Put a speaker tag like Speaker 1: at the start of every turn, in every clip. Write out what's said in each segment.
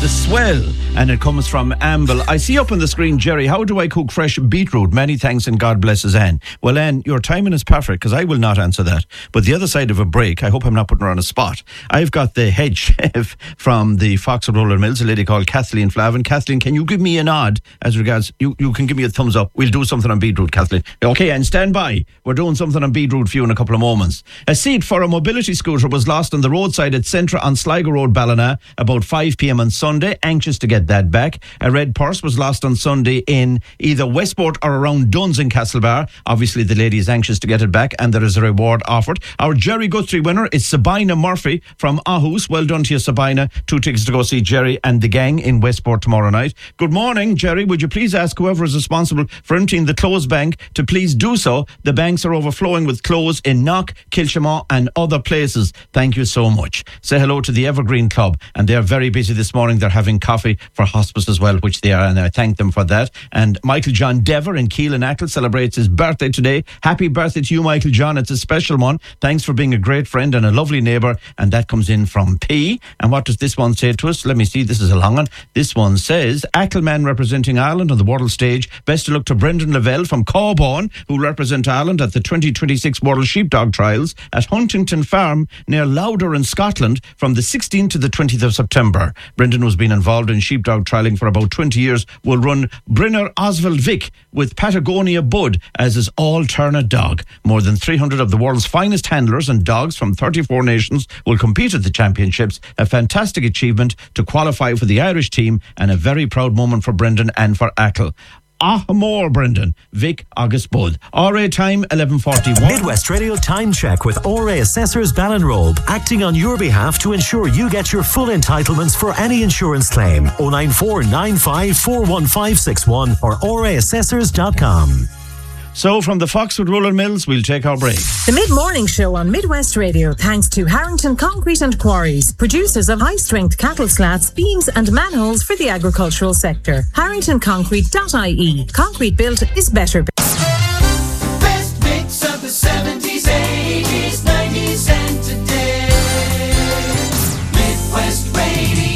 Speaker 1: The Swell, and it comes from Amble. I see up on the screen, Jerry, how do I cook fresh beetroot? Many thanks and God blesses Anne. Well, Anne, your timing is perfect because I will not answer that. But the other side of a break, I hope I'm not putting her on a spot. I've got the head chef from the Foxwood Roller Mills, a lady called Kathleen Flavin. Kathleen, can you give me a nod as regards, you can give me a thumbs up. We'll do something on beetroot, Kathleen. Okay, and stand by. We're doing something on beetroot for you in a couple of moments. A seat for a mobility scooter was lost on the roadside at Centra on Sligo Road, Ballina, about 5 p.m. on Sunday. Anxious to get that back. A red purse was lost on Sunday in either Westport or around Duns in Castlebar. Obviously, the lady is anxious to get it back, and there is a reward offered. Our Jerry Guthrie winner is Sabina Murphy from Aarhus. Well done to you, Sabina. 2 tickets to go see Jerry and the gang in Westport tomorrow night. Good morning, Jerry. Would you please ask whoever is responsible for emptying the clothes bank to please do so? The banks are overflowing with clothes in Knock, Kilshamore and other places. Thank you so much. Say hello to the Evergreen Club, and they're very busy this morning. They're having coffee for hospice as well, which they are, and I thank them for that. And Michael John Dever in Keelan Ackle celebrates his birthday today. Happy birthday to you, Michael John. It's a special one. Thanks for being a great friend and a lovely neighbour. And that comes in from P. And what does this one say to us? Let me see. This is a long one. This one says, Ackleman representing Ireland on the world stage. Best of luck to Brendan Lavelle from Corbourne, who represent Ireland at the 2026 World Sheepdog Trials at Huntington Farm near Lauder in Scotland from the 16th to the 20th of September. Brendan has been involved in sheepdog trialling for about 20 years. Will run Brynner Oswald Vic with Patagonia Bud as his alternate dog. More than 300 of the world's finest handlers and dogs from 34 nations will compete at the championships. A fantastic achievement to qualify for the Irish team and a very proud moment for Brendan and for Ackle. More, Brendan. Vic August Bud. RA time 11:41.
Speaker 2: Midwest Radio Time Check with RA Assessors Ballinrobe, acting on your behalf to ensure you get your full entitlements for any insurance claim. 094 95 41561 or raassessors.com.
Speaker 1: So from the Foxwood Roller Mills, we'll take our break.
Speaker 3: The Mid-Morning Show on Midwest Radio, thanks to Harrington Concrete and Quarries, producers of high-strength cattle slats, beams and manholes for the agricultural sector. HarringtonConcrete.ie. Concrete built is better built.
Speaker 4: Best mix of the 70s, 80s, 90s and today. Midwest Radio.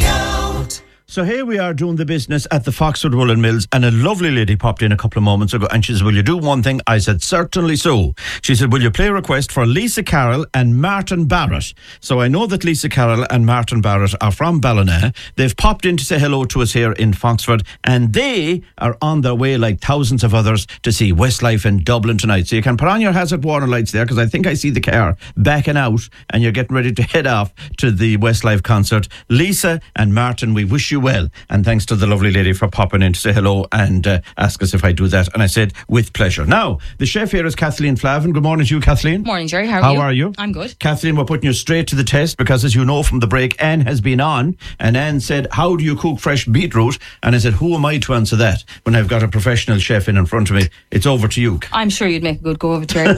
Speaker 1: So here we are doing the business at the Foxwood Roller Mills, and a lovely lady popped in a couple of moments ago and she said, will you do one thing? I said, certainly so. She said, will you play a request for Lisa Carroll and Martin Barrett? So I know that Lisa Carroll and Martin Barrett are from Ballina. They've popped in to say hello to us here in Foxford, and they are on their way like thousands of others to see Westlife in Dublin tonight. So you can put on your hazard warning lights there, because I think I see the car backing out and you're getting ready to head off to the Westlife concert. Lisa and Martin, we wish you well, and thanks to the lovely lady for popping in to say hello and ask us if I do that, and I said with pleasure. Now the chef here is Kathleen Flavin. Good morning to you, Kathleen.
Speaker 5: Morning, Jerry. How
Speaker 1: are you?
Speaker 5: I'm good.
Speaker 1: Kathleen, we're putting you straight to the test because, as you know from the break, Anne has been on, and Anne said, how do you cook fresh beetroot? And I said, who am I to answer that when I've got a professional chef in front of me? It's over to you.
Speaker 5: I'm sure you'd make a good go of it, Jerry.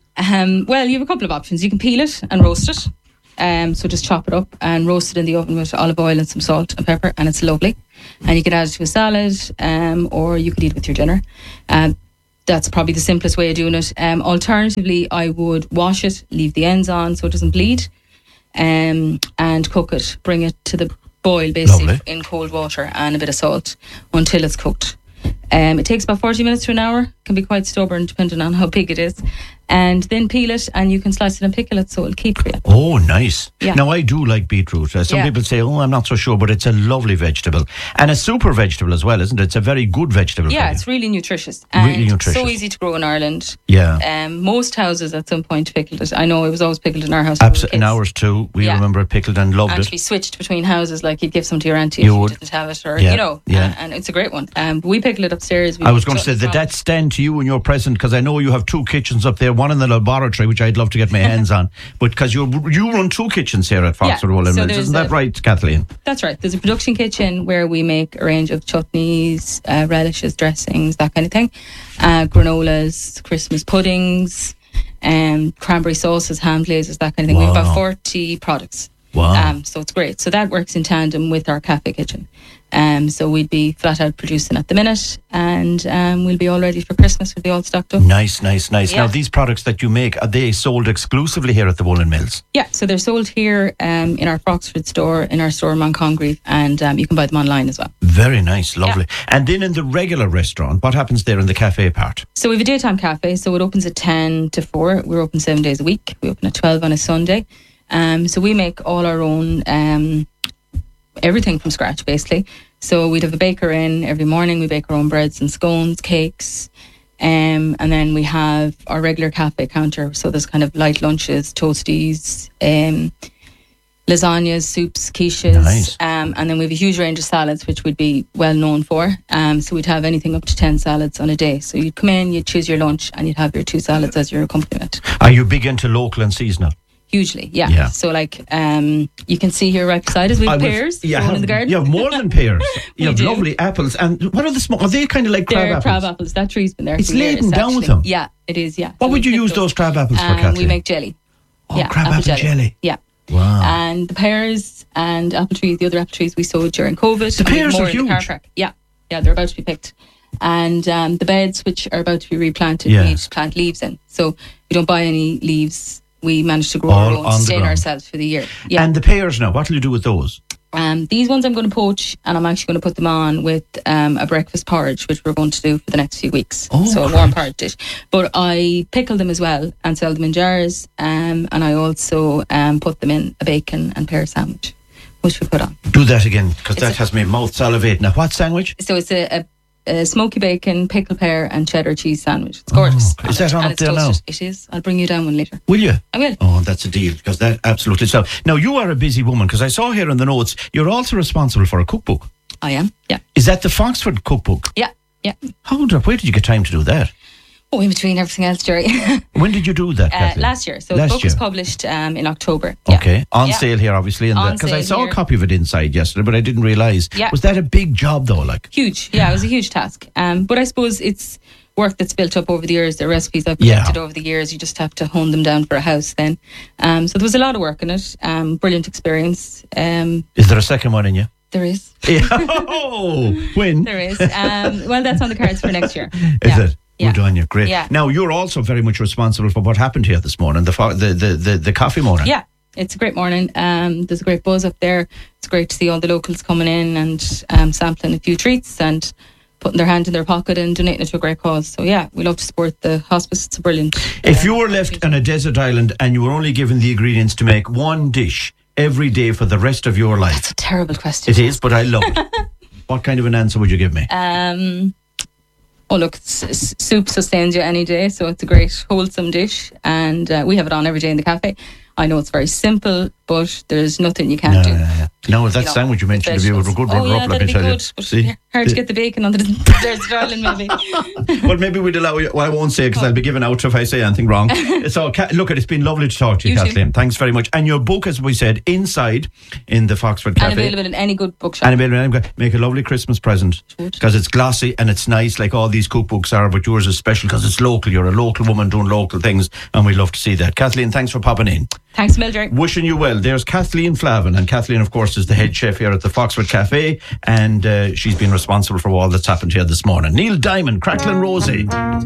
Speaker 5: Well, you have a couple of options. You can peel it and roast it. So just chop it up and roast it in the oven with olive oil and some salt and pepper, and it's lovely. And you could add it to a salad, or you could eat it with your dinner. That's probably the simplest way of doing it. Alternatively, I would wash it, leave the ends on so it doesn't bleed, and cook it. Bring it to the boil, basically, lovely, in cold water and a bit of salt until it's cooked. It takes about 40 minutes to an hour. Can be quite stubborn depending on how big it is. And then peel it, and you can slice it and pickle it so it'll keep for you.
Speaker 1: Oh, nice.
Speaker 5: Yeah.
Speaker 1: Now, I do like beetroot. Some people say, oh, I'm not so sure, but it's a lovely vegetable. And a super vegetable as well, isn't it? It's a very good vegetable.
Speaker 5: Yeah, it's really nutritious. And
Speaker 1: really nutritious.
Speaker 5: So easy to grow in Ireland.
Speaker 1: Yeah.
Speaker 5: Most houses at some point pickled it. I know it was always pickled in our house.
Speaker 1: In ours too. We remember it pickled and loved it.
Speaker 5: Actually switched between houses, like you'd give some to your auntie if you didn't have it, or, you know. And it's a great one. We pickle it upstairs.
Speaker 1: I was going to say that that's stand to you and your present, because I know you have 2 kitchens up there, one in the laboratory, which I'd love to get my hands on, but because you run 2 kitchens here at Foxwood Roller Mills, isn't that right, Kathleen?
Speaker 5: That's right. There's a production kitchen where we make a range of chutneys, relishes, dressings, that kind of thing, granolas, Christmas puddings, cranberry sauces, ham glazes, that kind of thing. Wow. We have about 40 products.
Speaker 1: Wow.
Speaker 5: So it's great. So that works in tandem with our cafe kitchen. So we'd be flat out producing at the minute, and we'll be all ready for Christmas. We'll be all stocked up.
Speaker 1: Nice.
Speaker 5: Yeah.
Speaker 1: Now, these products that you make, are they sold exclusively here at the Woolen Mills?
Speaker 5: Yeah, so they're sold here in our Foxford store, in our store in Moncongreve, and you can buy them online as well.
Speaker 1: Very nice, lovely. And then in the regular restaurant, what happens there in the cafe part?
Speaker 5: So we have a daytime cafe, so it opens at 10 to 4. We're open 7 days a week. We open at 12 on a Sunday. So we make all our own, everything from scratch, basically. So we'd have a baker in every morning. We bake our own breads and scones, cakes. And then we have our regular cafe counter. So there's kind of light lunches, toasties, lasagnas, soups, quiches.
Speaker 1: Nice.
Speaker 5: And then we have a huge range of salads, which we'd be well known for. So we'd have anything up to 10 salads on a day. So you'd come in, you'd choose your lunch, and you'd have your 2 salads as your accompaniment.
Speaker 1: Are you big into local and seasonal?
Speaker 5: Hugely, yeah. So like, you can see here right beside us, we have pears growing in the garden.
Speaker 1: You have more than pears. You have
Speaker 5: do.
Speaker 1: lovely apples. And what are the small? Are they kind of like crab
Speaker 5: They're
Speaker 1: apples?
Speaker 5: crab apples. That tree's been there
Speaker 1: It's
Speaker 5: for years,
Speaker 1: laden down with
Speaker 5: actually.
Speaker 1: them.
Speaker 5: Yeah, it is, yeah.
Speaker 1: What
Speaker 5: So
Speaker 1: would
Speaker 5: we
Speaker 1: you
Speaker 5: pick
Speaker 1: use those crab apples for, Kathleen?
Speaker 5: We make jelly.
Speaker 1: Oh, crab apple jelly.
Speaker 5: Yeah.
Speaker 1: Wow.
Speaker 5: And the pears and apple trees, the other apple trees we sowed during COVID.
Speaker 1: The pears
Speaker 5: more
Speaker 1: are
Speaker 5: in the car
Speaker 1: huge.
Speaker 5: park. Yeah, they're about to be picked. And the beds, which are about to be replanted,
Speaker 1: Yeah.
Speaker 5: we need to plant leaves in. So we don't buy any leaves. We managed to grow
Speaker 1: All
Speaker 5: our
Speaker 1: on
Speaker 5: own,
Speaker 1: the
Speaker 5: sustain
Speaker 1: ground.
Speaker 5: ourselves for the year. Yeah.
Speaker 1: And the pears now, what will you do with those?
Speaker 5: These ones I'm going to poach, and I'm actually going to put them on with a breakfast porridge, which we're going to do for the next few weeks.
Speaker 1: Oh,
Speaker 5: so a warm porridge dish. But I pickle them as well and sell them in jars. And I also put them in a bacon and pear sandwich, which we put on.
Speaker 1: Do that again, because that
Speaker 5: a-
Speaker 1: has my mouth salivating. Now, what sandwich?
Speaker 5: So it's a smoky bacon, pickle pear, and cheddar cheese sandwich. It's gorgeous.
Speaker 1: Is that on
Speaker 5: And
Speaker 1: up there now?
Speaker 5: toasted. It is. I'll bring you down one later.
Speaker 1: Will you?
Speaker 5: I will.
Speaker 1: Oh, that's a deal, because that absolutely so. Now, you are a busy woman, because I saw here in the notes, you're also responsible for a cookbook.
Speaker 5: I am. Yeah.
Speaker 1: Is that the Foxford cookbook?
Speaker 5: Yeah.
Speaker 1: Where did you get time to do that?
Speaker 5: Oh, in between everything else, Jerry.
Speaker 1: When did you do that, Kathleen?
Speaker 5: Last year. So
Speaker 1: Last
Speaker 5: the book was
Speaker 1: year.
Speaker 5: published in October.
Speaker 1: Okay, on
Speaker 5: Yeah.
Speaker 1: sale here, obviously,
Speaker 5: On
Speaker 1: because I
Speaker 5: sale
Speaker 1: saw
Speaker 5: here.
Speaker 1: a copy of it inside yesterday, but I didn't realise.
Speaker 5: Yeah.
Speaker 1: Was that a big job, though? Like,
Speaker 5: Huge. Yeah, it was a huge task. But I suppose it's work that's built up over the years. The recipes I've
Speaker 1: Yeah.
Speaker 5: collected over the years, you just have to hone them down for a house then. So there was a lot of work in it. Brilliant experience.
Speaker 1: is there a second one in you?
Speaker 5: There is.
Speaker 1: Yeah. Oh, when?
Speaker 5: There is. Well, that's on the cards for next year.
Speaker 1: Is it?
Speaker 5: Yeah.
Speaker 1: Good on you. Great.
Speaker 5: Yeah.
Speaker 1: Now, you're also very much responsible for what happened here this morning, the coffee morning.
Speaker 5: Yeah, it's a great morning. There's a great buzz up there. It's great to see all the locals coming in and sampling a few treats and putting their hand in their pocket and donating it to a great cause. So yeah, we love to support the hospice. It's brilliant.
Speaker 1: If you were left on a desert island and you were only given the ingredients to make one dish every day for the rest of your life,
Speaker 5: It's a terrible question.
Speaker 1: it is, but I love it. What kind of an answer would you give me?
Speaker 5: Oh look, soup sustains you any day, so it's a great wholesome dish, and we have it on every day in the cafe. I know it's very simple, but there's nothing you can't do.
Speaker 1: No, that
Speaker 5: You know,
Speaker 1: sandwich you mentioned, if you were a good runner up, like I
Speaker 5: that'd be
Speaker 1: tell you.
Speaker 5: good. But hard to get the bacon on the desert island, maybe.
Speaker 1: Well, maybe we'd allow you. Well, I won't say because I'll be given out if I say anything wrong. So, look, it's been lovely to talk to you,
Speaker 5: You too.
Speaker 1: Kathleen. Thanks very much. And your book, as we said, inside in the Foxford Cafe.
Speaker 5: And available in any good bookshop.
Speaker 1: And available. Make a lovely Christmas present because it's glossy and it's nice, like all these cookbooks are. But yours is special because it's local. You're a local woman doing local things, and we love to see that. Kathleen, thanks for popping in.
Speaker 5: Thanks, Mildred.
Speaker 1: Wishing you well. There's Kathleen Flavin, and Kathleen, of course, is the head chef here at the Foxford Cafe, and she's been responsible for all that's happened here this morning. Neil Diamond, Crackling Rosie.